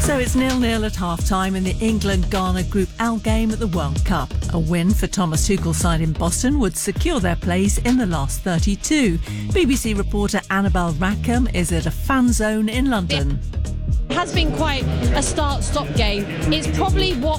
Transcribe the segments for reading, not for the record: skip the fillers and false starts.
So it's 0-0 at half-time in the England-Ghana Group L game at the World Cup. A win for Thomas Tuchel's side in Boston would secure their place in the last 32. BBC reporter Annabelle Rackham is at a fan zone in London. It has been quite a start-stop game. It's probably what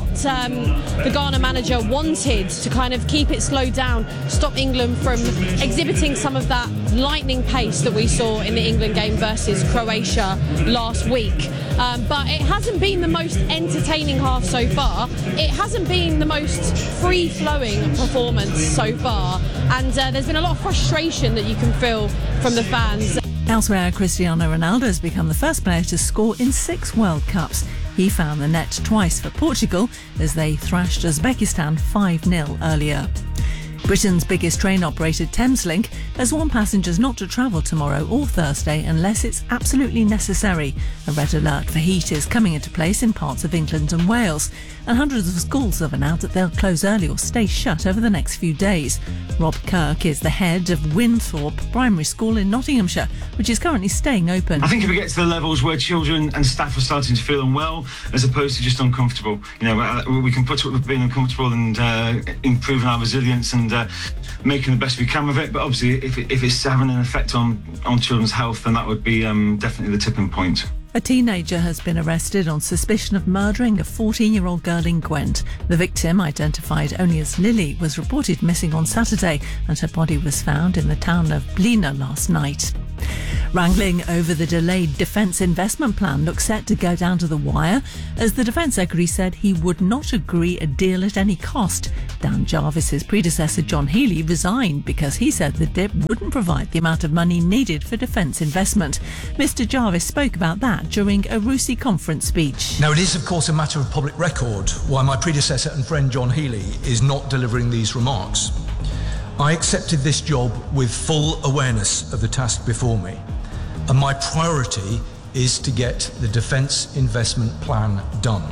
the Ghana manager wanted, to kind of keep it slowed down, stop England from exhibiting some of that lightning pace that we saw in the England game versus Croatia last week. But it hasn't been the most entertaining half so far. It hasn't been the most free-flowing performance so far. And there's been a lot of frustration that you can feel from the fans. Elsewhere, Cristiano Ronaldo has become the first player to score in 6 World Cups. He found the net twice for Portugal as they thrashed Uzbekistan 5-0 earlier. Britain's biggest train operator, Thameslink, has warned passengers not to travel tomorrow or Thursday unless it's absolutely necessary. A red alert for heat is coming into place in parts of England and Wales, and hundreds of schools have announced that they'll close early or stay shut over the next few days. Rob Kirk is the head of Winthorpe Primary School in Nottinghamshire, which is currently staying open. I think if we get to the levels where children and staff are starting to feel unwell as opposed to just uncomfortable, we can put up with being uncomfortable and improving our resilience and making the best we can of it. But obviously, if it's having an effect on children's health, then that would be definitely the tipping point. A teenager has been arrested on suspicion of murdering a 14-year-old girl in Gwent. The victim, identified only as Lily, was reported missing on Saturday, and her body was found in the town of Blina last night. Wrangling over the delayed defence investment plan looks set to go down to the wire as the Defence Secretary said he would not agree a deal at any cost. Dan Jarvis's predecessor John Healey resigned because he said the DIP wouldn't provide the amount of money needed for defence investment. Mr Jarvis spoke about that during a RUSI conference speech. Now, it is of course a matter of public record why my predecessor and friend John Healey is not delivering these remarks. I accepted this job with full awareness of the task before me, and my priority is to get the defence investment plan done,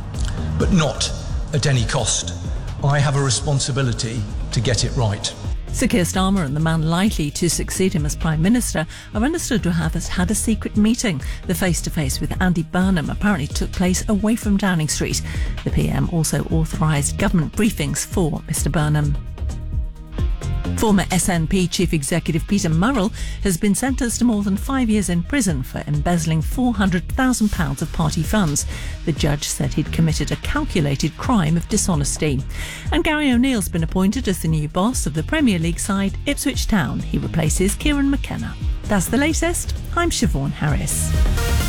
but not at any cost. I have a responsibility to get it right. Sir Keir Starmer and the man likely to succeed him as Prime Minister are understood to have had a secret meeting. The face-to-face with Andy Burnham apparently took place away from Downing Street. The PM also authorised government briefings for Mr Burnham. Former SNP Chief Executive Peter Murrell has been sentenced to more than 5 years in prison for embezzling £400,000 of party funds. The judge said he'd committed a calculated crime of dishonesty. And Gary O'Neill's been appointed as the new boss of the Premier League side Ipswich Town. He replaces Kieran McKenna. That's the latest. I'm Siobhan Harris.